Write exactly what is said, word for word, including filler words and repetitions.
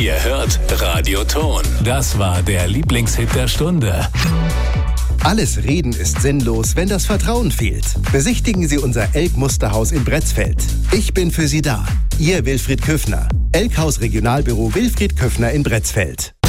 Ihr hört Radio Ton. Das war der Lieblingshit der Stunde. Alles Reden ist sinnlos, wenn das Vertrauen fehlt. Besichtigen Sie unser Elk-Musterhaus in Bretzfeld. Ich bin für Sie da. Ihr Wilfried Köffner. Elkhaus Regionalbüro Wilfried Köffner in Bretzfeld.